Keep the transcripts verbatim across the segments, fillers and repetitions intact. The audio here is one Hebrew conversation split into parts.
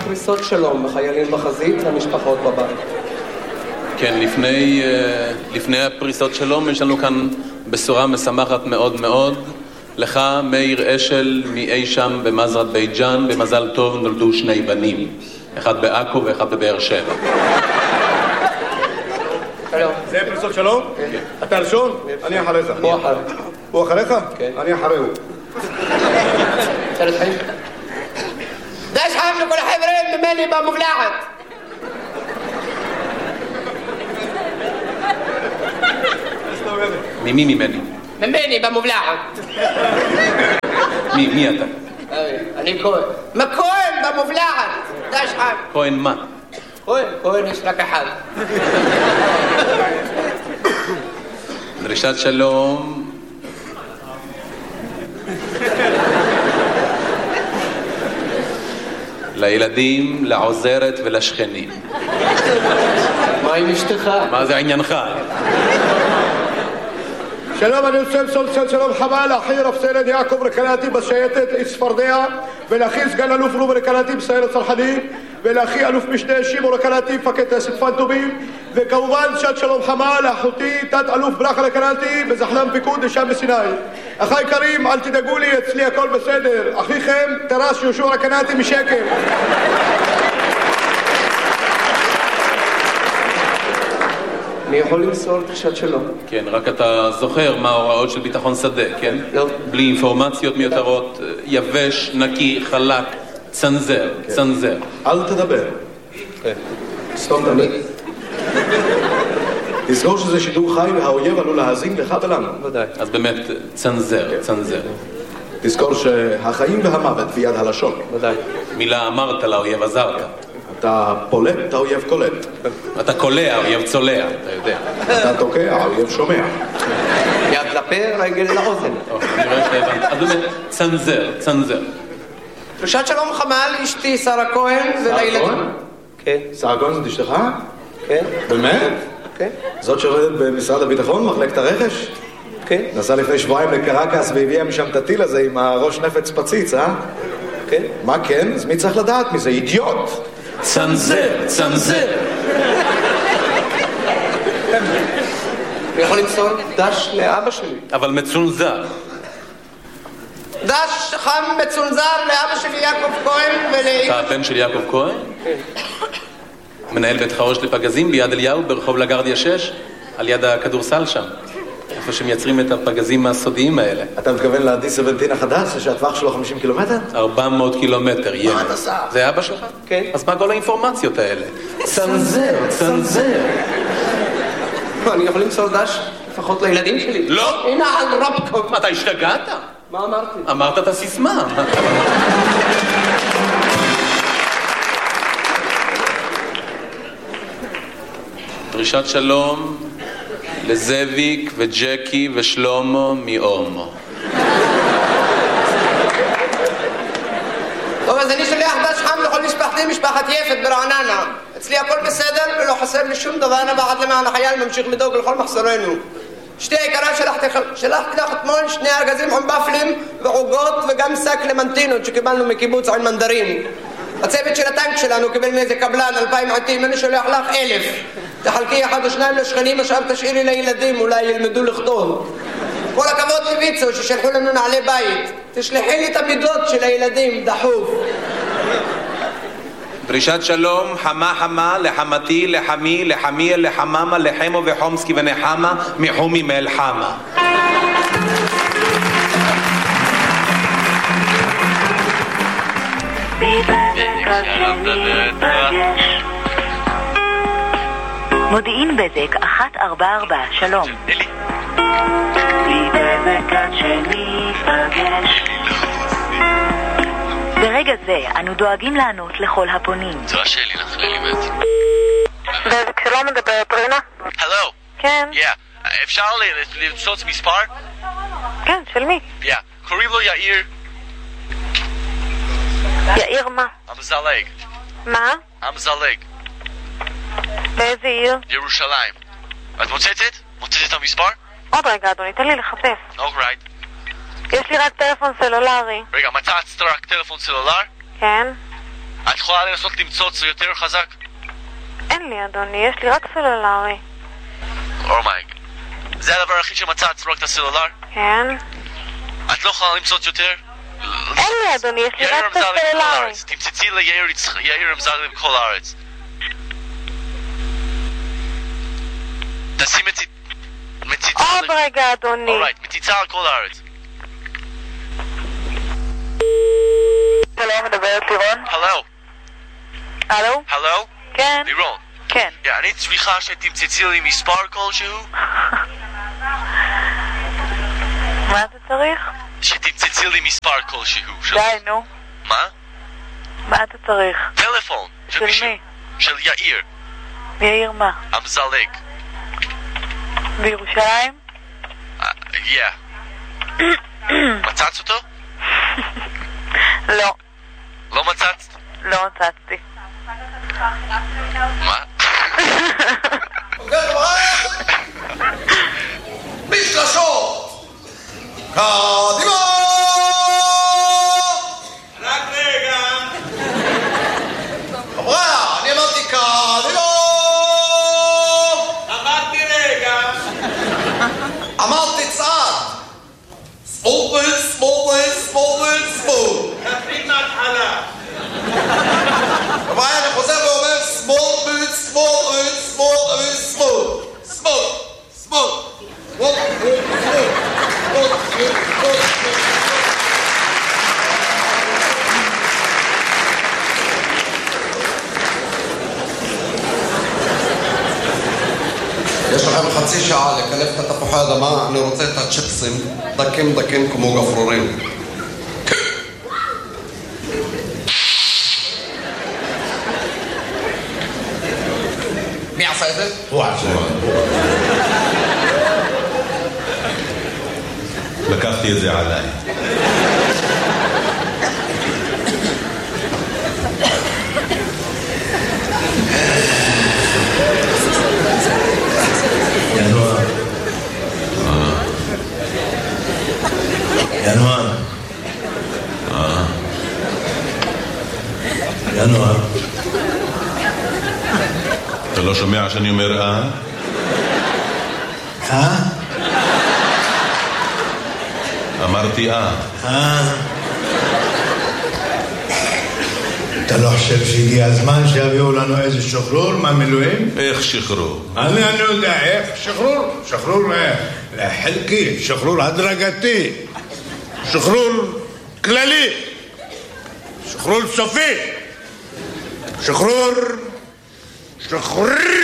פריסות שלום לחיילים בחזית ומשפחות בבית. כן, לפני, לפני הפריסות שלום יש לנו כאן בשורה משמחת מאוד מאוד. לך, מאיר אשל, מאי שם במזרת בית ג'אן, במזל טוב נולדו שני בנים. אחד בעכו ואחד בבאר שבע. זה פריסות שלום? כן. אתה ראשון? אני אחריך. הוא אחר. הוא אחריך? כן. אני אחריהו. שלט חיים. דש חיים לכל החברים ממני במובלעת. ממי ממני? ממני במובלעת. מי, מי אתה? אני כהן. מה כהן במובלעת? דש חיים. כהן מה? כהן, כהן יש רק אחד. דרישת שלום. לילדים, לעוזרת ולשכנים. מה עם אשתך? מה זה עניינך? שלום, אני רוצה למסור שלום חמה לאחי רב סרן יעקב רקנאטי בשייטת צפרדע, ולאחי סגן אלוף רובי רקנאטי בסיירת צנחנים, ולאחי אלוף משנה שימו רקנאטי מפקד טייסת פנטומים, וכמובן שעת שלום חמה לאחותי תת אלוף ברכה רקנאטי בזחלם פיקוד לשם בסיני. אחי יקרים, אל תדאגו לי, אצלי הכל בסדר. אחיכם תר"ש יהושע רקנאטי משקר. אני יכול למסור דרישת שלום. כן, רק אתה זוכר מה ההוראות של ביטחון שדה, כן? לא. בלי אינפורמציות מיותרות, יבש, נקי, חלק, צנזר, צנזר. אל תדבר. סתום תמיד. תזכור שזה שידור חי והאויב עלול להאזין לך ולנו. ודאי. אז באמת, צנזר, צנזר. תזכור שהחיים והמוות ביד הלשון. ודאי. מילה אמרת לאויב עזרת. אתה פולט, האויב קולט. אתה קולע, האויב צולע, אתה יודע. אתה תוקע, האויב שומע. יד לפה, רגל לאוזן. אני רואה שהבנת. אז באמת, צנזר, צנזר. דרישת שלום חמה לאשתי שרה כהן ולילדים. כן. שרה כהן זאת אשתך? כן. באמת? כן. זאת שעובדת במשרד הביטחון, מחלקת הרכש? כן. נסעה לפני שבועיים לקרקס והביאה משם את הטיל הזה עם הראש נפץ פציץ, אה? כן. מה כן? אז מי צריך לדעת מזה? אידיוט! צנזר, צנזר. אני יכול למסור דש לאבא שלי. אבל מצונזר. דש חם מצונזר לאבא שלי יעקב כהן ולאמא. אתה הבן של יעקב כהן? כן. מנהל בית חרוש לפגזים ביד אליהו ברחוב לגרדיה שש, על יד הכדורסל שם. איפה שמייצרים את הפגזים הסודיים האלה. אתה מתכוון ל-די שבע עשרה החדש, שהטווח שלו חמישים קילומטר? ארבע מאות קילומטר, ילד. מה אתה עושה? זה אבא שלך? כן. אז מה כל האינפורמציות האלה? צנזר, צנזר. אני יכול למסור דש לפחות לילדים שלי. לא! הנה על רבקוב. מה, אתה השתגעת? מה אמרתי? אמרת את הסיסמה. דרישת שלום לזאביק וג'קי ושלומו מאומו. טוב, אז אני שולח דש חם לכל משפחתי, משפחת יפת ברעננה. אצלי הכל בסדר ולא חסר לי שום דבר, אני בעד למען החייל ממשיך לדאוג לכל מחסורנו. אשתי היקרה, שלחתי, שלחתי לך אתמול שני ארגזים עם בפלים ועוגות וגם שק למנטינות שקיבלנו מקיבוץ על מנדרים. הצוות של הטנק שלנו קיבל מאיזה קבלן אלפיים עטים, אני שולח לך אלף. תחלקי אחד או שניים לשכנים, עכשיו תשאירי לילדים, אולי ילמדו לכתוב. כל הכבוד לויצו ששלחו לנו נעלי בית. תשלחי לי את המידות של הילדים, דחוף. דרישת שלום חמה חמה לחמתי, לחמי, לחמי, לחממה, לחמו וחומסקי ונחמה, מחומי מאלחמה. מודיעין בזק אחת ארבע ארבע, שלום. בזק עד שניפגש. ברגע זה אנו דואגים לענות לכל הפונים. זו השאלי לך ללימד. בזק שלום, מדברת רינה? הלו. כן. Yeah. אפשר לצוץ מספר? כן, של מי? Yeah. קוראים לו יאיר. יאיר מה? המזלג. מה? המזלג. באיזה עיר? ירושלים. את מוצצת? מוצצת את המספר? עוד רגע, אדוני, תן לי לחפש. אוקיי. יש לי רק טלפון סלולרי. רגע, מצאת רק טלפון סלולר? כן. את יכולה לנסות למצוא יותר חזק? אין לי אדוני, יש לי רק סלולרי. אומייג. זה הדבר הכי שמצאת, רק את הסלולר? כן. את לא יכולה למצוא יותר? אין לי אדוני, יש לי רק את הסלולרי. תמצאי ליאיר אמסלם בכל הארץ. תשים מציצה... עוד רגע אדוני. אורייט, מציצה על כל הארץ. שלום, מדברת לירון? הלו. הלו? הלו? כן. לירון. כן. אני צריכה שתמצאי לי מספר כלשהו? מה אתה צריך? שתמצאי לי מספר כלשהו. די, נו. מה? מה אתה צריך? טלפון. של מי? של יאיר. יאיר מה? אמזלג. בירושלים? יא. מצאת אותו? לא. לא מצאת? לא מצאתי. מה? משלשות! קדימה! רק רגע! חבר'ה, אני אמרתי קדימה! אמרתי רגע! אמרתי צעד! סמול סמול סמול סמול תתחיל מההתחלה! חבר'ה, אני חוזר ואומר סמול סמול סמול סמול סמול סמול יש לכם חצי שעה לקלף את התפוחי האדמה, אני רוצה את הצ'יפסים דקים דקים כמו גפרורים. מי עשה את זה? הוא עשה את זה. לקחתי את זה עליי. ינואר. ינואר. ינואר. אתה לא שומע שאני אומר אה? אה? אמרתי אה. אה. אתה לא חושב שהגיע הזמן שיביאו לנו איזה שחרור מהמילואים? איך שחרור? אני אני יודע איך שחרור. שחרור לחלקי, שחרור הדרגתי, שחרור כללי, שחרור סופי, שחרור שחרור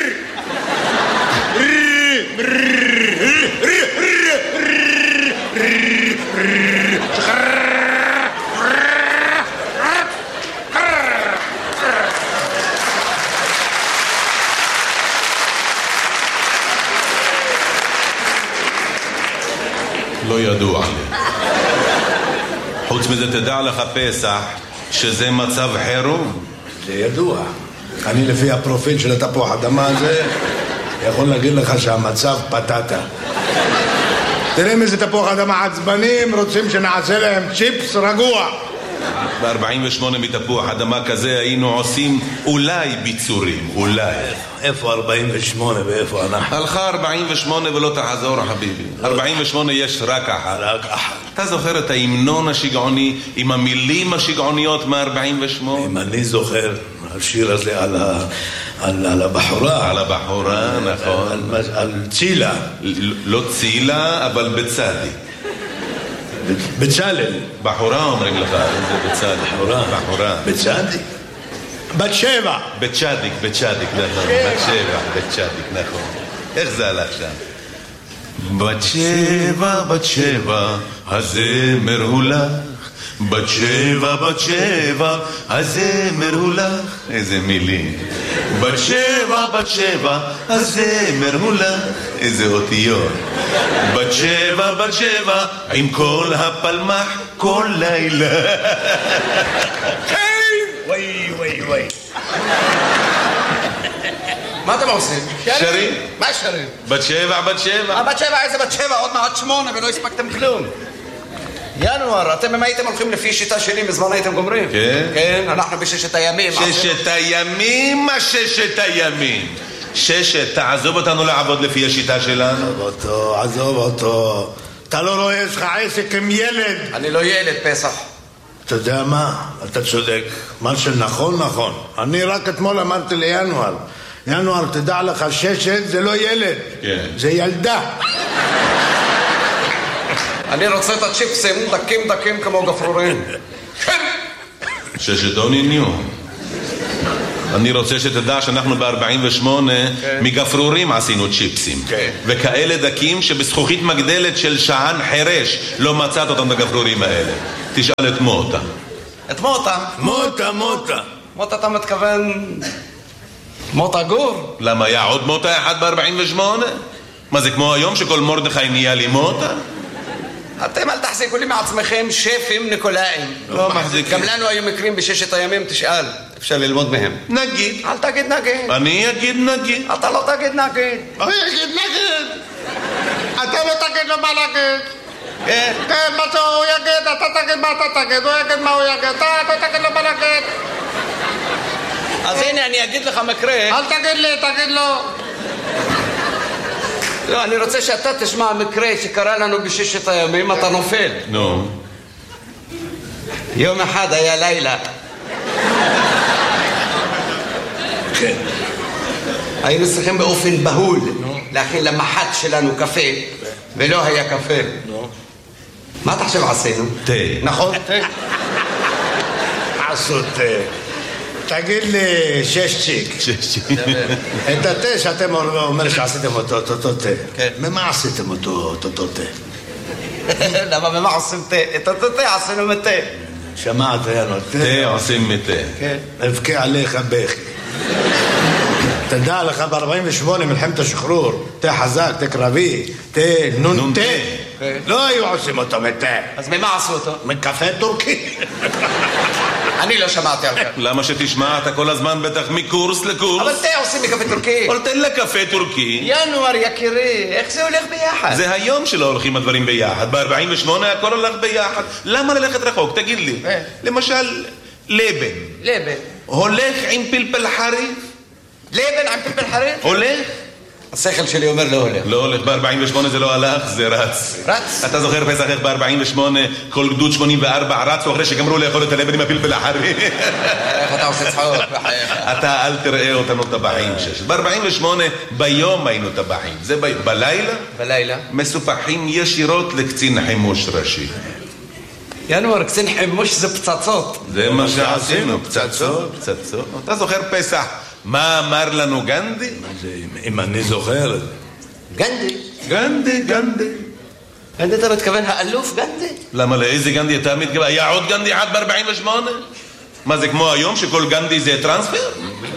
לא ידוע לי. חוץ מזה תדע לך פסח שזה מצב חירום. זה ידוע. אני לפי הפרופיל של התפוח אדמה הזה יכול להגיד לך שהמצב פטטה. תראה איזה תפוח אדמה עצבנים רוצים שנעשה להם צ'יפס רגוע. ב-ארבעים ושמונה מתפוח אדמה כזה היינו עושים אולי ביצורים, אולי. איפה ארבעים ושמונה ואיפה אנחנו? הלכה ארבעים ושמונה ולא תחזור חביבי. ארבעים ושמונה יש רק אחת. רק אחת. אתה זוכר את ההמנון השיגעוני עם המילים השיגעוניות מ-ארבעים ושמונה? אם אני זוכר, השיר הזה על, ה... על, על הבחורה. על הבחורה, נכון. על, על, על צילה. לא צילה, אבל בצדי. בצלל. בחורה אומרים לך, זה בצדי. בחורה. בחורה. בצדי. בת שבע. בצ'דיק, בצ'דיק, נכון. בת שבע, בצ'דיק, נכון. איך זה הלך שם? בת שבע, בת שבע, הזמר הוא לך. בת שבע, בת שבע, הזמר הוא לך. איזה מילים. בת שבע, בת שבע, הזמר הוא לך. איזה אותיות. בת שבע, בת שבע, עם כל הפלמח כל לילה. וואי, וואי, וואי. מה אתם עושים? שרים? מה שרים? בת שבע, בת שבע. בת שבע, איזה בת שבע? עוד מעט שמונה ולא הספקתם כלום. ינואר, אתם אם הייתם הולכים לפי שיטה שלי, מזמן הייתם גומרים. כן? כן, אנחנו בששת הימים. ששת הימים, מה ששת הימים? ששת, תעזוב אותנו לעבוד לפי השיטה שלנו. עזוב אותו, עזוב אותו. אתה לא רואה, יש לך עסק עם ילד. אני לא ילד, פסח. אתה יודע מה? אתה צודק. מה שנכון, נכון. אני רק אתמול אמרתי לינואר. ינואר, תדע לך, ששת זה לא ילד. כן. זה ילדה. אני רוצה את הצ'יפסים דקים דקים כמו גפרורים. ששת don't ניו. אני רוצה שתדע שאנחנו ב-ארבעים ושמונה מגפרורים עשינו צ'יפסים. וכאלה דקים שבזכוכית מגדלת של שען חרש לא מצאת אותם בגפרורים האלה. תשאל את מוטה. את מוטה? מוטה, מוטה. מוטה אתה מתכוון... מוטה גור? למה היה עוד מוטה אחד ב-ארבעים ושמונה? מה זה כמו היום שכל מורדכי נהיה לי מוטה? אתם אל תחזיקו לי מעצמכם שפים ניקולאים. לא מחזיקים. גם לנו היו מקרים בששת הימים, תשאל. אפשר ללמוד מהם. נגיד. אל תגיד נגיד. אני אגיד נגיד. אתה לא תגיד נגיד. אני אגיד נגיד. אתה לא תגיד לו מה להגיד. כן. כן, מה שהוא יגיד, אתה תגיד מה אתה תגיד. הוא יגיד מה הוא יגיד. אתה לא תגיד לו מה להגיד. אז הנה, אני אגיד לך מקרה. אל תגיד לי, תגיד לו. לא, אני רוצה שאתה תשמע מקרה שקרה לנו בששת הימים, אתה נופל. נו. יום אחד היה לילה. כן. היינו צריכים באופן בהול להכין למח"ט שלנו קפה, ולא היה קפה. מה אתה חושב עשינו? תה. נכון? עשו תה. תגיד לי, שש צ'יק. שש צ'יק. את התה שאתם אומרים שעשיתם אותו, אותו תה. ממה עשיתם אותו, אותו תה? למה במה עושים תה? את אותו תה עשינו מתה. שמעת, יאנו, תה עושים מתה. כן. אבכה עליך בכי. תדע לך ב-ארבעים ושמונה מלחמת השחרור, תה חזק, תה קרבי, תה נון תה. לא היו עושים אותו מתה. אז ממה עשו אותו? מקפה טורקי. אני לא שמעתי על כך. למה שתשמע? אתה כל הזמן בטח מקורס לקורס. אבל תה עושים מקפה טורקי. אבל תן לקפה טורקי. ינואר יקירי, איך זה הולך ביחד? זה היום שלא הולכים הדברים ביחד. ב-ארבעים ושמונה הכל הולך ביחד. למה ללכת רחוק? תגיד לי. למשל, לבן. לבן. הולך עם פלפל חריף? לבן עם פלפל חריף? הולך? השכל שלי אומר לא הולך. לא הולך, ב-ארבעים ושמונה זה לא הלך, זה רץ. רץ? אתה זוכר פסח איך ב-ארבעים ושמונה כל גדוד שמונים וארבע רצו אחרי שגמרו לאכול את הלבן עם הפלפל החריף? איך אתה עושה צחוק בחייך? אתה אל תראה אותנו טבחים שש. ב-ארבעים ושמונה ביום היינו טבחים. זה ב... בלילה? בלילה. מסופחים ישירות לקצין חימוש ראשי. ינואר, קצין חימוש זה פצצות. זה מה שעשינו, פצצות, פצצות. אתה זוכר פסח? מה אמר לנו גנדי? אם אני זוכר. גנדי? גנדי, גנדי. גנדי אתה מתכוון האלוף גנדי? למה לאיזה גנדי אתה מתכוון? היה עוד גנדי אחד ב-ארבעים ושמונה? מה זה כמו היום שכל גנדי זה טרנספר?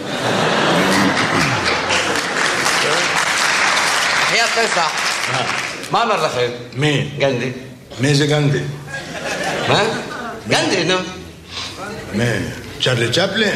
היה פסח. מה אמר לכם? מי? גנדי. מי זה גנדי? מה? גנדי, נו. מי? צ'רלי צ'פלין?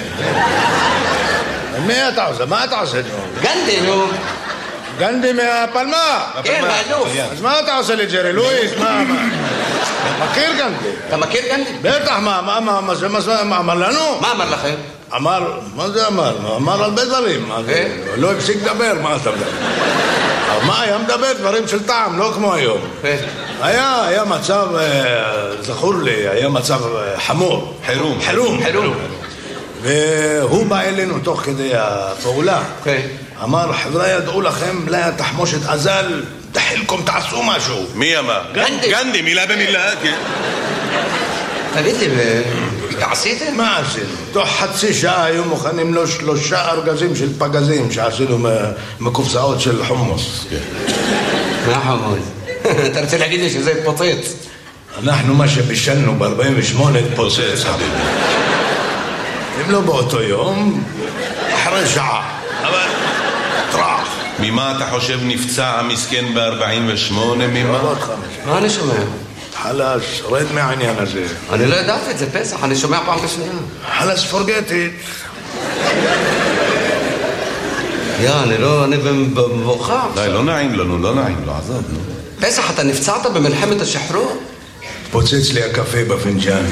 מי אתה עושה? מה אתה עושה? גנדי, נו. גנדי מהפלמה? כן, האלוף. אז מה אתה עושה לי, ג'רי לואיס? מה? מכיר גנדי? אתה מכיר גנדי? בטח, מה? מה? מה? מה אמר לנו? מה אמר לכם? אמר, מה זה אמר? אמר הרבה דברים. לא הפסיק לדבר, מה אתה מדבר? מה היה מדבר? דברים של טעם, לא כמו היום. היה, היה מצב, זכור לי, היה מצב חמור. חירום. חירום. חירום. והוא בא אלינו תוך כדי הפעולה. אמר, חבר'ה, ידעו לכם, לה תחמושת אזל, תחילכם, תעשו משהו. מי אמר? גנדי. גנדי, מילה במילה, כן. תגיד לי, עשיתם? מה עשינו? תוך חצי שעה היו מוכנים לו שלושה ארגזים של פגזים שעשינו מקופסאות של חומוס. מה חומוס? אתה רוצה להגיד לי שזה התפוצץ? אנחנו מה שבישלנו ב-ארבעים ושמונה התפוצץ, חביבי. אם לא באותו יום, אחרי שעה. אבל טרח. ממה אתה חושב נפצע המסכן ב-ארבעים ושמונה? ממה? מה אני שומע? חלש, רד מהעניין הזה. אני לא ידעתי את זה, פסח, אני שומע פעם בשנייה. חלש, forget it. יא, אני לא, אני במבוכה. די, לא נעים לנו, לא נעים, לא עזוב, נו. פסח, אתה נפצעת במלחמת השחרור? התפוצץ לי הקפה בפנג'ן.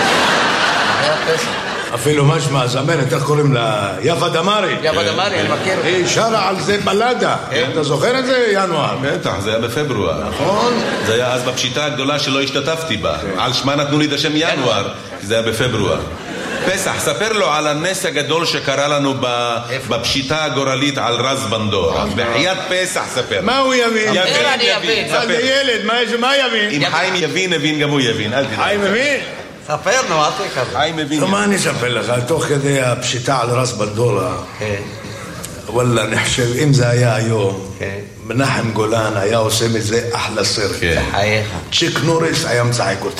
אפילו משמע זמנת, איך קוראים לה? יפה דמרי. יפה דמרי, אני מכיר. היא שרה על זה בלדה. אתה זוכר את זה, ינואר? בטח, זה היה בפברואר. נכון. זה היה אז בפשיטה הגדולה שלא השתתפתי בה. על שמה נתנו לי את השם ינואר, כי זה היה בפברואר. פסח, ספר לו על הנס הגדול שקרה לנו בפשיטה הגורלית על רז בנדור. בחיית פסח, ספר. מה הוא יבין? יבין, יבין. זה ילד, מה יבין? אם חיים יבין, הבין גם הוא יבין. חיים מבין? ספר נו, אל תקרא. חיים מבין. מה אני אספר לך? תוך כדי הפשיטה על רז בנדורה, וואלה, אני חושב, אם זה היה היום, מנחם גולן היה עושה מזה אחלה סרט. צ'יק נוריס היה מצחק אותי.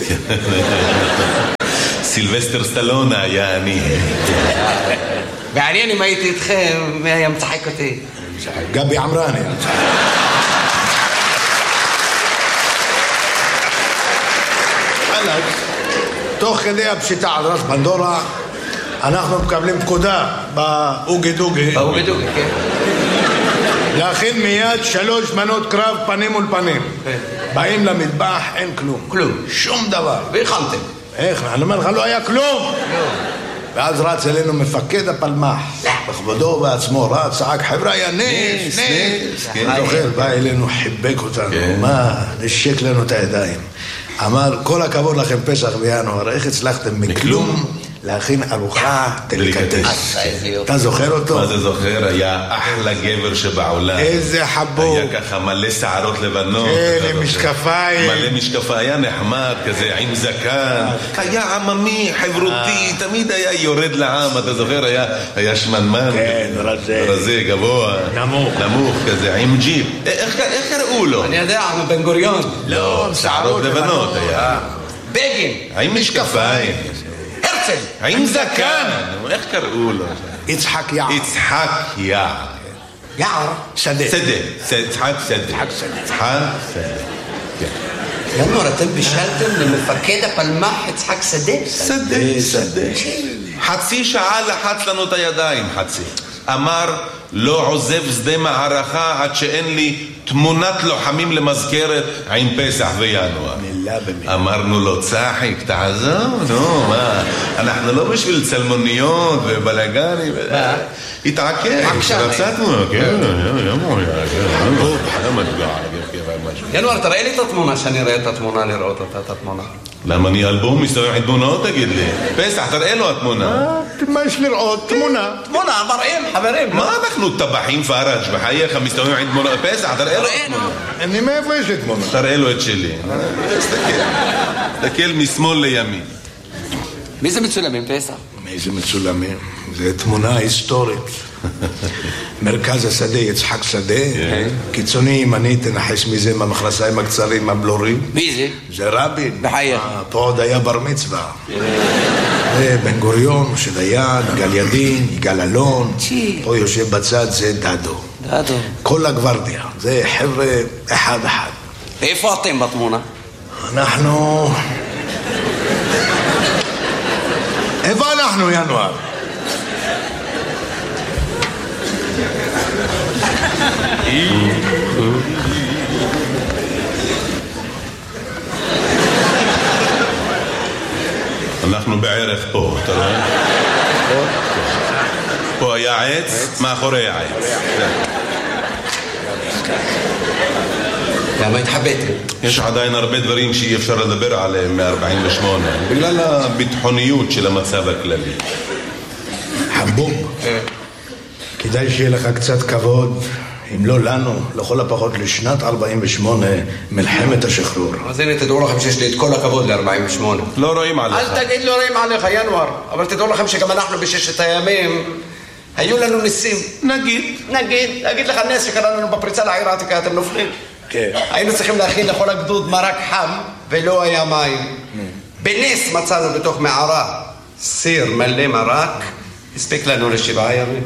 סילבסטר סטלונה היה אני. מעניין אם הייתי איתכם, מי היה מצחק אותי? גבי עמרני. תוך כדי הפשיטה על רז בנדורה, אנחנו מקבלים פקודה באוגי דוגי. באוגי דוגי, כן. להכין מיד שלוש מנות קרב פנים מול פנים. באים למטבח, אין כלום. כלום. שום דבר. והכנתם. איך? אני אומר לך, לא היה כלום. ואז רץ אלינו מפקד הפלמח. בכבודו בעצמו רץ, צעק, חבר'ה, היה נס, נס. אני זוכר, בא אלינו, חיבק אותנו. מה? נשק לנו את הידיים. אמר, כל הכבוד לכם פסח בינואר, איך הצלחתם מכלום להכין ארוחה דליקטס. אתה זוכר אותו? מה זה זוכר? היה אחלה גבר שבעולם. איזה חבוב. היה ככה מלא שערות לבנות. כן, עם משקפיים. מלא משקפיים, היה נחמד כזה, עם זקן. היה עממי, חברותי, תמיד היה יורד לעם, אתה זוכר? היה שמנמן. כן, רזה. רזה, גבוה. נמוך. נמוך כזה, עם ג'יפ. איך קראו לו? אני יודע, בן גוריון. לא, שערות לבנות היה. בגין. עם משקפיים. הרצל. עם זקן. איך קראו לו? יצחק יער. יצחק יער. יער? שדה. שדה. יצחק שדה. יצחק שדה. ינואר, אתם בישלתם למפקד הפלמח יצחק שדה? שדה, שדה. חצי שעה לחץ לנו את הידיים, חצי. אמר, לא עוזב שדה מערכה עד שאין לי תמונת לוחמים למזכרת עם פסח וינואר. מילה במילה. אמרנו לו, צחיק, תעזוב, נו, מה? אנחנו לא בשביל צלמוניות ובלגנים. התעקש. רצה תמונה, כן, ינואר, תראה לי את התמונה, שאני אראה את התמונה, לראות אותה, את התמונה. למה אני אלבום מסתובב עם תמונות, תגיד לי? פסח, תראה לו התמונה. מה יש לראות? תמונה. תמונה, מראים, חברים. מה אנחנו טבחים פרש בחייך מסתובבים עם תמונה? פסח, תראה לו תמונה. אני מאיפה יש לי תמונה? תראה לו את שלי. תסתכל משמאל לימין. מי זה מצולמים, פסח? מי זה מצולמים? זה תמונה היסטורית. מרכז השדה, יצחק שדה. קיצוני ימני, תנחש מי זה עם המכנסיים הקצרים, הבלורים. מי זה? זה רבין. בחייך. פה עוד היה בר מצווה. בן גוריון, משה דיין, יגאל ידין, יגאל אלון. פה יושב בצד, זה דדו. דדו. כל הגוורדיה. זה חבר'ה אחד אחד. איפה אתם בתמונה? אנחנו... איפה אנחנו, ינואר? אנחנו בערך פה, אתה רואה? פה היה עץ, מאחורי העץ. למה התחבאתם? יש עדיין הרבה דברים שאי אפשר לדבר עליהם מ-ארבעים ושמונה, בגלל הביטחוניות של המצב הכללי. חבוב, כדאי שיהיה לך קצת כבוד, אם לא לנו, לכל הפחות לשנת ארבעים ושמונה, מלחמת השחרור. אז הנה, תדעו לכם שיש לי את כל הכבוד ל-ארבעים ושמונה. לא רואים עליך. אל תגיד לא רואים עליך, ינואר. אבל תדעו לכם שגם אנחנו בששת הימים, היו לנו ניסים. נגיד. נגיד, נגיד לך נס שקרה לנו בפריצה לעיר העתיקה, אתם נופלים. כן. היינו צריכים להכין לכל הגדוד מרק חם, ולא היה מים. בנס מצאנו בתוך מערה סיר מלא מרק, הספיק לנו לשבעה ימים.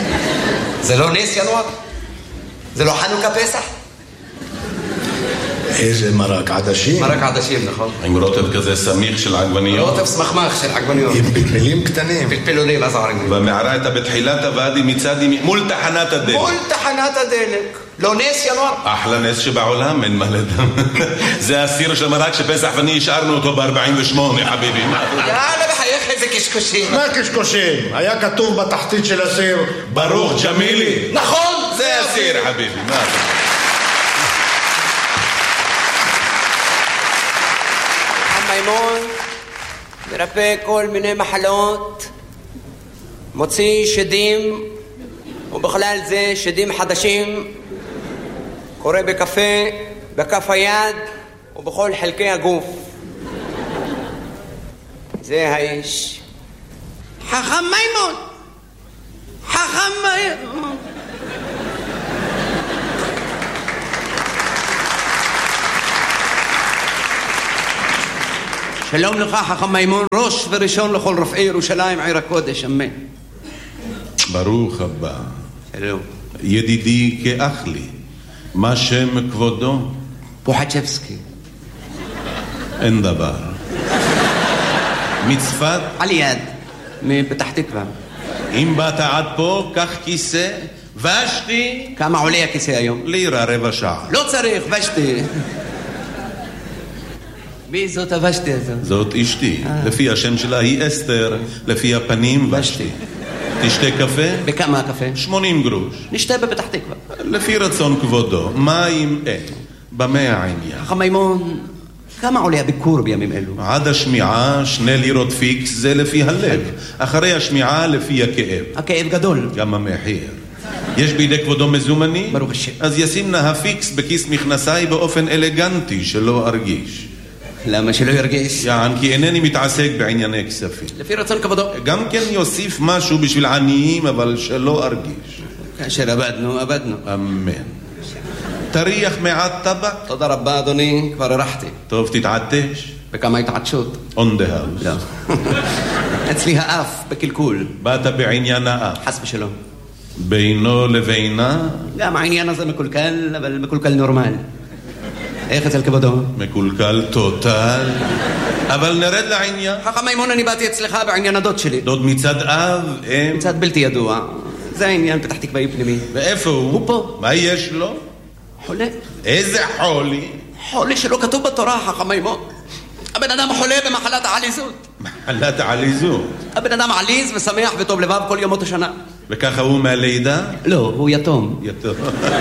זה לא נס, ינואר? זה לא חנוכה פסח? איזה מרק? עדשים? מרק עדשים, נכון. עם רוטב כזה סמיך של עגבניות. רוטב סמכמך של עגבניות. עם פלפלים קטנים. פלפלונים, אז עגבניות. והמערה הייתה בתחילת הוואדי מצד ימין, מול תחנת הדלק. מול תחנת הדלק. לא נס ינואר. אחלה נס שבעולם, אין מה לדעת. זה הסיר של מרק שפסח ואני השארנו אותו ב-ארבעים ושמונה, חביבי. יאללה, בחייך איזה קשקושים. מה קשקושים? היה כתוב בתחתית של הסיר ברוך ג'מילי. נכון, זה הסיר, חביבי. מה? מימון מרפא כל מיני מחלות, מוציא שדים, ובכלל זה שדים חדשים, קורא בקפה, בכף היד ובכל חלקי הגוף. זה האיש. חכם מימון, חכם מימון. שלום לך חכם מימון, ראש וראשון לכל רופאי ירושלים עיר הקודש, אמן. ברוך הבא. שלום. ידידי כאח לי, מה שם כבודו? פוחצ'בסקי. אין דבר. מצפת? על יד, מפתח תקווה. אם באת עד פה, קח כיסא, ושתי. כמה עולה הכיסא היום? לירה רבע שעה. לא צריך, ושתי. מי זאת הוושתי הזאת? זאת אשתי. לפי השם שלה היא אסתר, לפי הפנים ושתי. תשתה קפה? בכמה הקפה? שמונים גרוש. נשתה בפתח תקווה. לפי רצון כבודו. מים אין. במה העניין? חכם מימון, כמה עולה הביקור בימים אלו? עד השמיעה שני לירות פיקס זה לפי הלב. אחרי השמיעה לפי הכאב. הכאב גדול. גם המחיר. יש בידי כבודו מזומני? ברוך השם. אז ישים נא הפיקס בכיס מכנסיי באופן אלגנטי שלא ארגיש. למה שלא ירגיש? יען, כי אינני מתעסק בענייני כספים. לפי רצון כבודו. גם כן יוסיף משהו בשביל עניים, אבל שלא ארגיש. כאשר עבדנו, עבדנו. אמן. תריח מעט טבק? תודה רבה, אדוני, כבר הרחתי. טוב, תתעטש. בכמה התעטשות? On the house. לא. אצלי האף בקלקול. באת בעניין האף. חס ושלום. בינו לבינה? גם העניין הזה מקולקל, אבל מקולקל נורמל. איך אצל כבודו? מקולקל טוטל. אבל נרד לעניין. חכם מימון, אני באתי אצלך בעניין הדוד שלי. דוד מצד אב, אם? מצד בלתי ידוע. זה העניין פתח תקוואי פנימי. ואיפה הוא? הוא פה. מה יש לו? חולה. איזה חולי? חולי שלא כתוב בתורה, חכם מימון. הבן אדם חולה במחלת העליזות. מחלת העליזות? הבן אדם עליז ושמח וטוב לבב כל ימות השנה. וככה הוא מהלידה? לא, הוא יתום. יתום.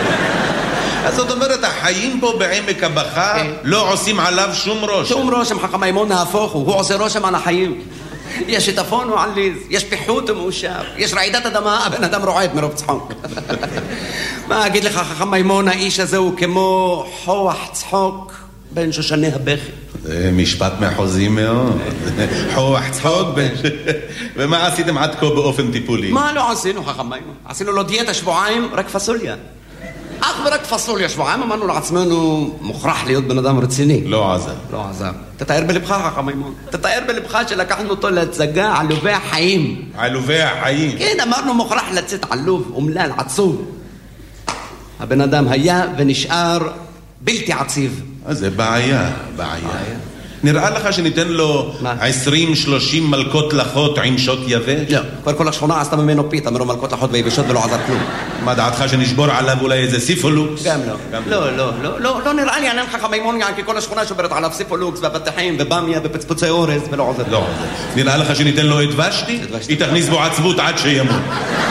אז זאת אומרת, החיים פה בעמק הבכה לא עושים עליו שום רושם. שום רושם, חכם מימון, נהפוך הוא. הוא עושה רושם על החיים. יש שיטפון, הוא עליז. יש פיחות, הוא מאושר. יש רעידת אדמה, הבן אדם רועד מרוב צחוק. מה אגיד לך, חכם מימון, האיש הזה הוא כמו חוח צחוק בין שושני הבכי. זה משפט מחוזי מאוד. חוח צחוק בין... ומה עשיתם עד כה באופן טיפולי? מה לא עשינו, חכם מימון? עשינו לו דיאטה שבועיים, רק פסוליה. אך ורק פסוליה שבועיים, אמרנו לעצמנו, מוכרח להיות בן אדם רציני. לא עזר. לא עזר. תתאר בלבך, חכם מימון. תתאר בלבך שלקחנו אותו להצגה עלובי החיים. עלובי החיים? כן, אמרנו מוכרח לצאת עלוב, אומלל, עצוב. הבן אדם היה ונשאר בלתי עציב. אז זה בעיה, בעיה. נראה לך שניתן לו עשרים שלושים מלכות לחות עם שוט יבש? לא, כבר כל השכונה עשתה ממנו פיתה מרוב מלכות לחות ויבשות ולא עזר כלום. מה דעתך שנשבור עליו אולי איזה סיפולוקס? גם לא. לא, לא, לא, לא, לא נראה לי עניין חכם מימון, כי כל השכונה שוברת עליו סיפולוקס והפתחים ובמיה ופצפוצי אורז ולא עוזר. לא עוזר. נראה לך שניתן לו את ושתי? היא תכניס בו עצבות עד שימות.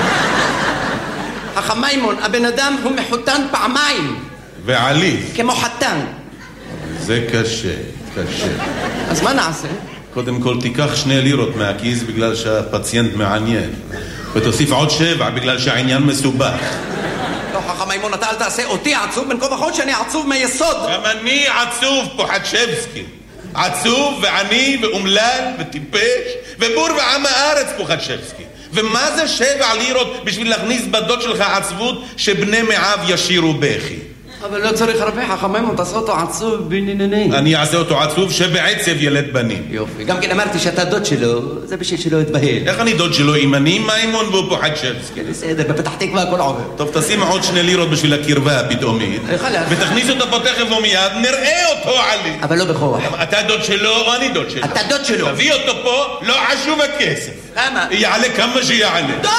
חכם מימון, הבן אדם הוא מחותן פעמיים. ועליז. כמו חתן. זה קשה. קשה. אז מה נעשה? קודם כל תיקח שני לירות מהכיס בגלל שהפציינט מעניין ותוסיף עוד שבע בגלל שהעניין מסובך. לא, חכם מימון, אתה אל תעשה אותי עצוב בין כה וכה שאני עצוב מיסוד. גם אני עצוב, פוחצ'בסקי. עצוב ועני ואומלל וטיפש ובור ועם הארץ, פוחצ'בסקי. ומה זה שבע לירות בשביל להכניס בדוד שלך עצבות שבני מעב ישירו בכי? אבל לא צריך הרבה חכמים, תעשה אותו עצוב בינוני. אני אעשה אותו עצוב שבעצב ילד בנים. יופי, גם כן אמרתי שאתה דוד שלו, זה בשביל שלא יתבהל. איך אני דוד שלו? אם אני מימון והוא פוחדשבסקי. בסדר, בפתח תקווה הכל עובר. טוב, תשים עוד שני לירות בשביל הקרבה הפתאומית. ותכניס אותו פה תכף ומיד, נראה אותו עלי. אבל לא בכוח. אתה דוד שלו או אני דוד שלו? אתה דוד שלו. תביא אותו פה, לא חשוב הכסף. כמה? יעלה כמה שיעלה. דוד!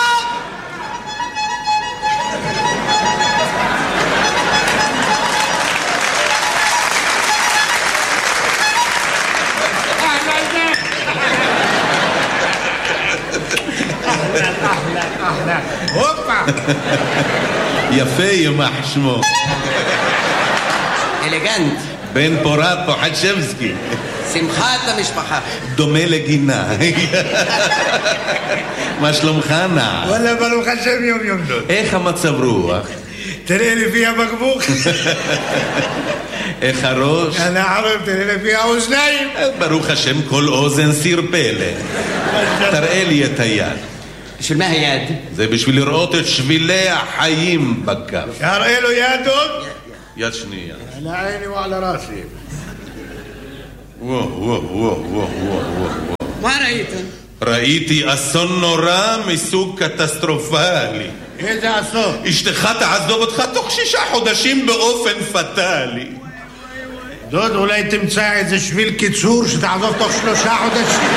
יפה ימח שמו. אלגנט. בן פורת פוחדשבסקי. שמחת המשפחה. דומה לגינה. מה שלומך נע? וואלה ברוך השם יום יום דוד. איך המצב רוח? תראה לפי הבקבוק. איך הראש? הנערב תראה לפי האוזניים. ברוך השם כל אוזן סיר פלא. תראה לי את היד. בשביל מה היד? זה בשביל לראות את שבילי החיים בכף. תראה לו יד דוד. יד שנייה. על עיני ועל ראסי. וואו וואו וואו וואו וואו. מה ראית? ראיתי אסון נורא מסוג קטסטרופלי. איזה אסון? אשתך תעזוב אותך תוך שישה חודשים באופן פטלי. דוד, אולי תמצא איזה שביל קיצור שתעזוב תוך שלושה חודשים.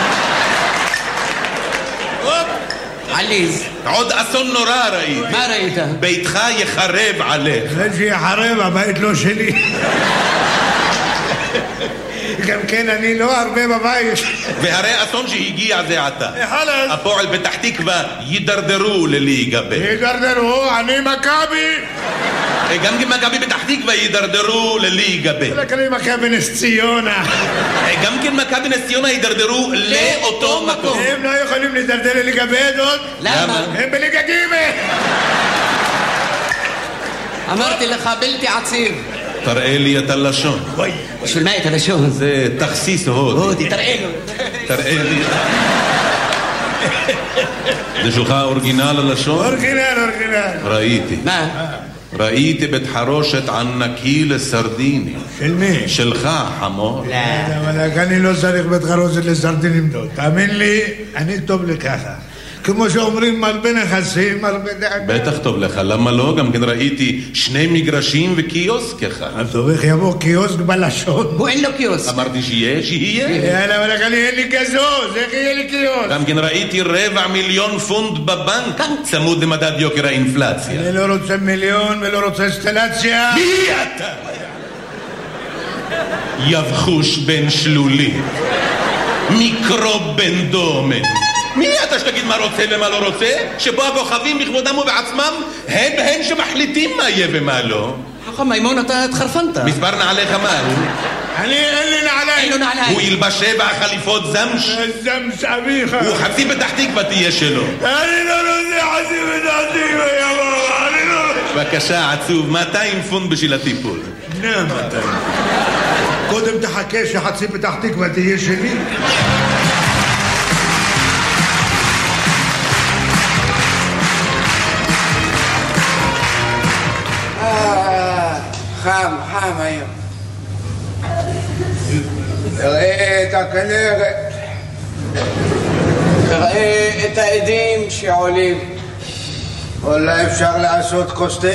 עליז. עוד אסון נורא ראיתי. מה ראית? ביתך יחרב עליך. זה שיחרב, הבית לא שלי. גם כן, אני לא הרבה בבית. והרי אסון שהגיע זה עתה. חלאס. הפועל פתח תקווה יידרדרו לליגה ב'. יידרדרו, אני מכבי. גם כי מכבי פתח תקווה יידרדרו לליגה ב'. רק אני מכבי נס ציונה. גם כן מכבי נס ציונה יידרדרו לאותו מקום. הם לא יכולים להידרדר לליגה ב' עוד? למה? הם בליגה ג'. אמרתי לך בלתי עציר. תראה לי את הלשון. בשביל מה את הלשון? זה תכסיס הודי. הודי, תראה לו. תראה לי. זה שלך אורגינל הלשון? אורגינל, אורגינל. ראיתי. מה? ראיתי בית חרושת ענקי לסרדינים. של מי? שלך, חמור. לא. אבל אני לא צריך בית חרושת לסרדינים דוד. תאמין לי, אני טוב לי ככה. כמו שאומרים מרבה נכסים, מרבה דאגה. בטח טוב לך, למה לא? גם כן ראיתי שני מגרשים וקיוסק אחד. אז טוב, איך יבוא קיוסק בלשון? הוא אין לו קיוסק. אמרתי שיהיה, שיהיה. יאללה, אבל אני אין לי כזוז, איך יהיה לי קיוסק? גם כן ראיתי רבע מיליון פונט בבנק, צמוד למדד יוקר האינפלציה. אני לא רוצה מיליון ולא רוצה אינסטלציה. מי אתה? יבחוש בן שלולי, מיקרוב בן דומן. מי אתה שתגיד מה רוצה ומה לא רוצה? שבו הכוכבים בכבודם ובעצמם הם הם שמחליטים מה יהיה ומה לא. חכם מימון, אתה התחרפנת. מספר נעליך מה הוא? אני אין לי נעליים. אין לו נעליים. הוא ילבש שבע חליפות זמש. זמש אביך. הוא חצי פתח תקווה תהיה שלו. אני לא רוצה חצי פתח תקווה, יבוא. אני לא... בבקשה, עצוב, מאתיים פונט בשביל הטיפול. נה, מאתיים. קודם תחכה שחצי פתח תקווה תהיה שלי. חם, חם היום. תראה את הכנרת. תראה את העדים שעולים. אולי אפשר לעשות כוס תה.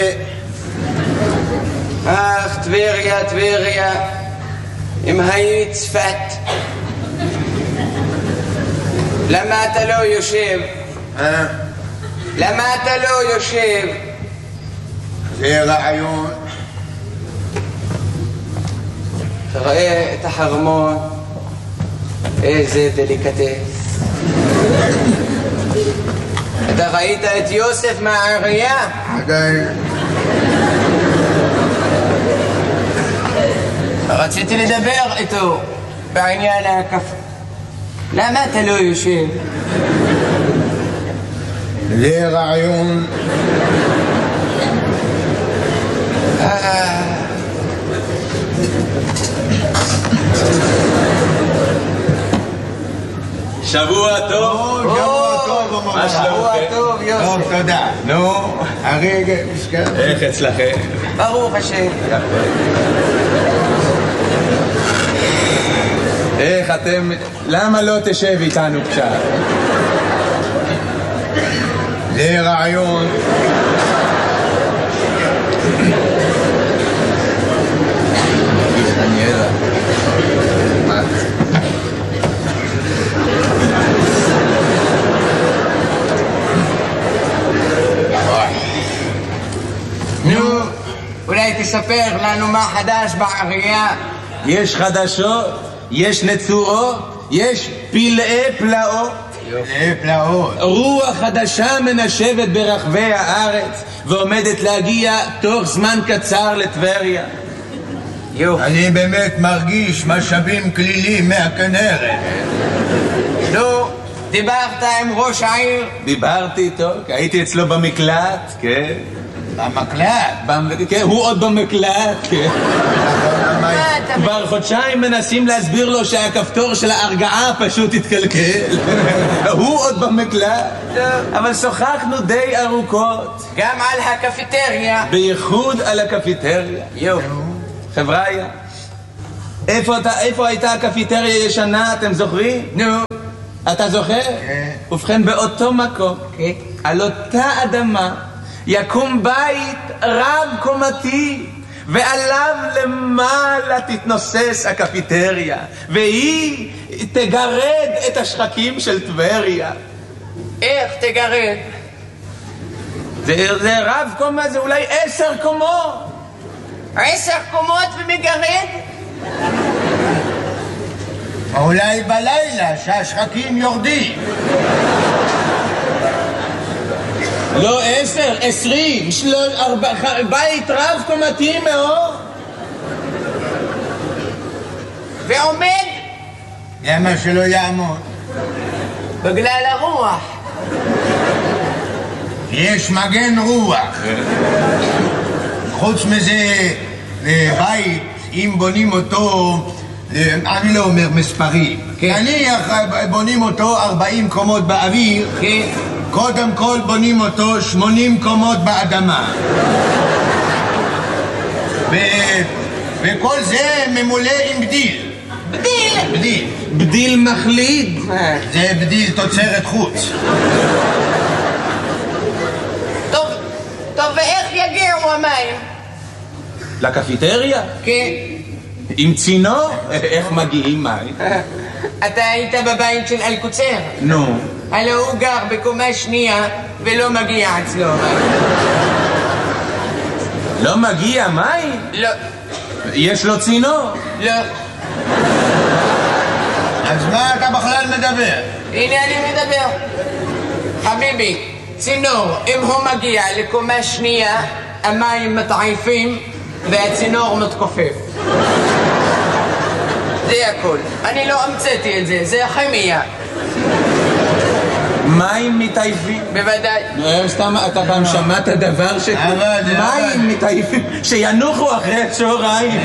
אך, טבריה, טבריה, אם היית צפת. למה אתה לא יושב? אה? למה אתה לא יושב? זה רעיון. תראה את החרמון, איזה דליקטס. אתה ראית את יוסף מהעירייה? עדיין. רציתי לדבר איתו בעניין הקפה. למה אתה לא יושב? זה רעיון. אה... שבוע טוב. שבוע טוב, מה שלומכם? שבוע טוב, יוסף. טוב, תודה. נו, הרגע, מסכן. איך אצלכם? ברוך השם. איך אתם... למה לא תשב איתנו קצת? זה רעיון. דניאלה. מה? נו, אולי תספר לנו מה חדש בעירייה. יש חדשות, יש נצורות, יש פלאי פלאות. פלאי פלאות. רוח חדשה מנשבת ברחבי הארץ ועומדת להגיע תוך זמן קצר לטבריה. אני באמת מרגיש משאבים כלילים מהכנרת. נו, דיברת עם ראש העיר? דיברתי איתו, הייתי אצלו במקלט, כן. במקלט? כן, הוא עוד במקלט, כן. כבר חודשיים מנסים להסביר לו שהכפתור של ההרגעה פשוט התקלקל. הוא עוד במקלט. אבל שוחחנו די ארוכות. גם על הקפיטריה. בייחוד על הקפיטריה. יו. חבריה, איפה, אתה, איפה הייתה הקפיטריה ישנה, אתם זוכרים? נו. אתה זוכר? כן. ובכן, באותו מקום, כן. על אותה אדמה, יקום בית רב קומתי, ועליו למעלה תתנוסס הקפיטריה, והיא תגרד את השחקים של טבריה. איך תגרד? זה, זה רב קומה, זה אולי עשר קומות. עשר קומות ומגרד? אולי בלילה שהשחקים יורדים. לא עשר, עשרים, שלוש, ארבע, בית רב קומתי מאוד. ועומד? למה שלא יעמוד? בגלל הרוח. יש מגן רוח. חוץ מזה, בית, אם בונים אותו, אני לא אומר מספרים. נניח בונים אותו ארבעים קומות באוויר, קודם כל בונים אותו שמונים קומות באדמה. וכל זה ממולא עם בדיל. בדיל? בדיל. בדיל מחליד. זה בדיל תוצרת חוץ. טוב, טוב, ואיך יגיעו המים? לקפיטריה? כן. עם צינור? איך מגיעים מים? אתה היית בבית של אלקוצר? נו. הלא הוא גר בקומה שנייה ולא מגיע אצלו מים. לא מגיע מים? לא. יש לו צינור? לא. אז מה אתה בכלל מדבר? הנה אני מדבר. חביבי, צינור, אם הוא מגיע לקומה שנייה, המים מתעייפים והצינור מתכופף. זה הכל. אני לא המצאתי את זה, זה הכימיה. מים מתעייפים? בוודאי. סתם, אתה פעם שמעת דבר ש... מים מתעייפים, שינוחו אחרי הצהריים.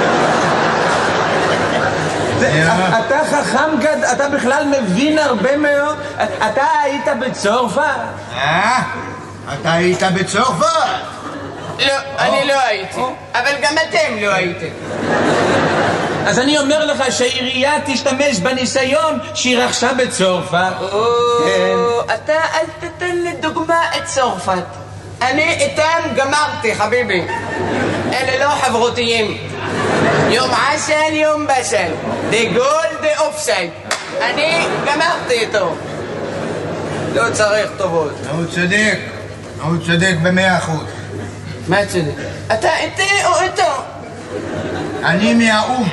אתה חכם גד, אתה בכלל מבין הרבה מאוד. אתה היית בצרפת? אה? אתה היית בצרפת? לא, אני לא הייתי. אבל גם אתם לא הייתם. אז אני אומר לך שהעירייה תשתמש בניסיון שהיא רכשה בצרפת. אתה אל תתן לדוגמה את צרפת. אני איתם גמרתי, חביבי. אלה לא חברותיים. יום עשן, יום בשן. דה גול, דה אופסייד. אני גמרתי איתו. לא צריך טובות. הוא צודק. הוא צודק במאה אחוז. מה צודק? אתה איתי או איתו? אני מהאום.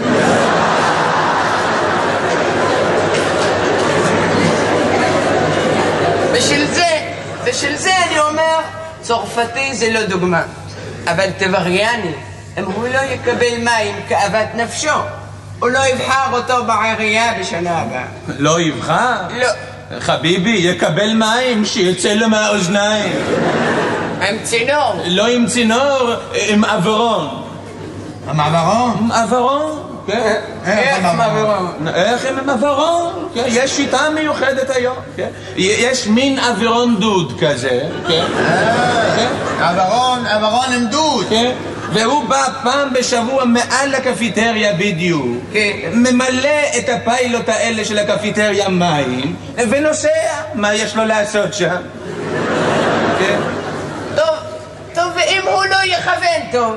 בשביל זה, בשביל זה אני אומר, צרפתי זה לא דוגמה. אבל טבריאני, אם הוא לא יקבל מים כאוות נפשו, הוא לא יבחר אותו בעירייה בשנה הבאה. לא יבחר? לא. חביבי, יקבל מים שיצא לו מהאוזניים. עם צינור? לא עם צינור, עם עברון. עם עברון? עם עברון. איך עם אווירון? איך עם אווירון? יש שיטה מיוחדת היום. יש מין אווירון דוד כזה. אווירון, אווירון עם דוד. והוא בא פעם בשבוע מעל לקפיטריה בדיוק, ממלא את הפיילוט האלה של הקפיטריה מים ונוסע. מה יש לו לעשות שם? טוב, טוב, ואם הוא לא יכוון טוב?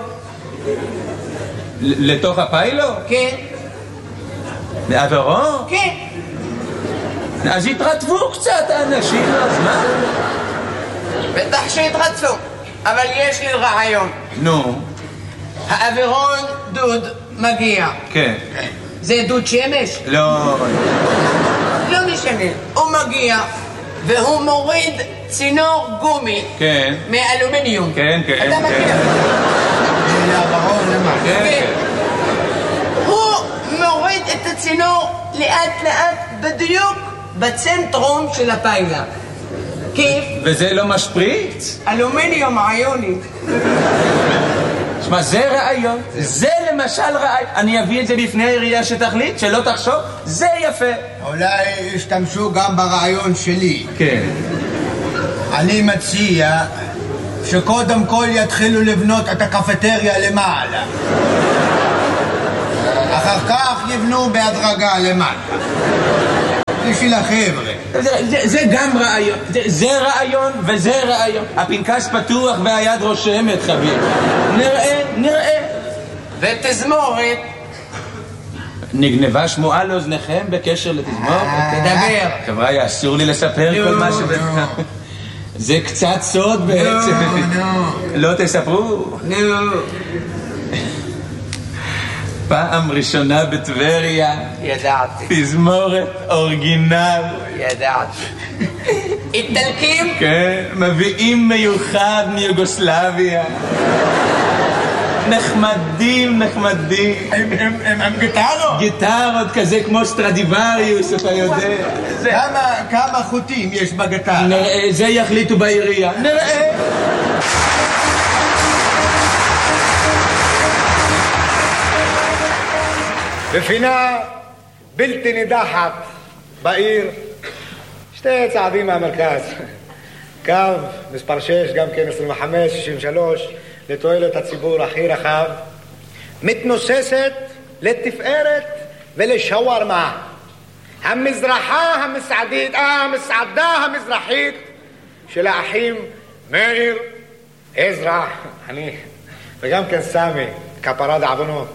לתוך הפיילוט? כן. לעברו? כן. אז התרטבו קצת האנשים, אז מה? בטח שהתרטפו, אבל יש לי רעיון. נו. האווירון דוד מגיע. כן. זה דוד שמש? לא. לא משנה. הוא מגיע והוא מוריד צינור גומי. כן. מאלומיניום. כן, כן. אתה מכיר? לאווירון למה? כן. הוא מוריד את הצינור לאט לאט בדיוק בצנטרום של הפיילה. כיף? וזה לא משפריץ? אלומיניום איוני. תשמע, זה רעיון, זה למשל רעיון. אני אביא את זה בפני העירייה שתחליט, שלא תחשוב, זה יפה. אולי ישתמשו גם ברעיון שלי. כן. אני מציע שקודם כל יתחילו לבנות את הקפטריה למעלה. אחר כך יבנו בהדרגה למטה. בשביל החבר'ה. זה, זה, זה גם רעיון, זה, זה רעיון וזה רעיון. הפנקס פתוח והיד רושמת, חביב. נראה, נראה. ותזמורת. נגנבה שמועה לאוזניכם בקשר לתזמורת? תדבר. חבר'ה, אסור לי לספר כל מה שבא. זה קצת סוד בעצם. לא תספרו? נו. פעם ראשונה בטבריה. ידעתי. תזמורת אורגינל. ידעתי. איטלקים? כן, מביאים מיוחד מיוגוסלביה. נחמדים, נחמדים. הם גיטרות? גיטרות כזה כמו סטרדיווריוס, אתה יודע. כמה חוטים יש בגיטרה? נראה, זה יחליטו בעירייה. נראה. בפינה בלתי נידחת בעיר, שתי צעדים מהמרכז, קו מספר שש, גם כן עשרים וחמש שישים ושלוש, לתועלת הציבור הכי רחב, מתנוססת לתפארת ולשווארמה, המזרחה המסעדית, אה, המסעדה המזרחית של האחים מאיר, עזרא, אני, וגם כן סמי, כפרה דעוונות.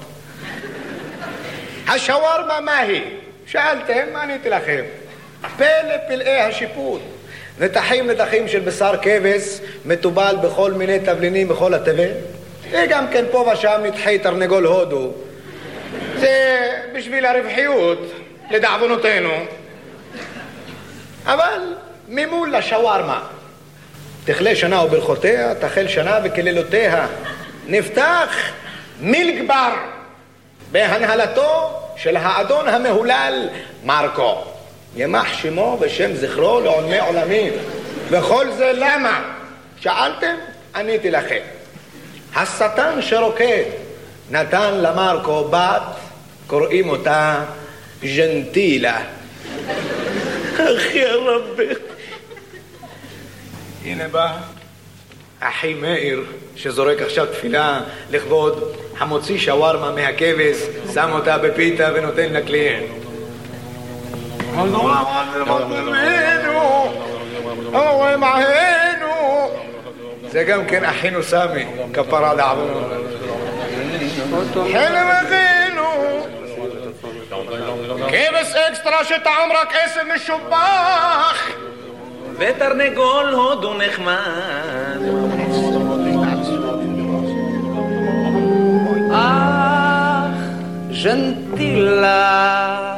השווארמה מה היא? שאלתם, מה עניתי לכם? פלא פלאי השיפוט. נתחים נתחים של בשר כבש, מטובל בכל מיני תבלינים בכל התבל. וגם כן פה ושם נתחי תרנגול הודו. זה בשביל הרווחיות, לדעוונותינו. אבל ממול לשווארמה. תכלה שנה וברכותיה, תחל שנה וקללותיה. נפתח מילגבר. בהנהלתו של האדון המהולל מרקו, ימח שמו ושם זכרו לעולמי עולמים. וכל זה למה? שאלתם? עניתי לכם. השטן שרוקד נתן למרקו בת, קוראים אותה ג'נטילה. אחי הרבי. הנה בא אחי מאיר שזורק עכשיו תפילה לכבוד המוציא שווארמה מהכבש, שם אותה בפיתה ונותן לקליינט. זה גם כן אחינו סמי, כפרה לעוונו. חלם אחינו כבש אקסטרה שטעם רק עשב משובח ותרנגול הודו נחמד. אך ג'נטילה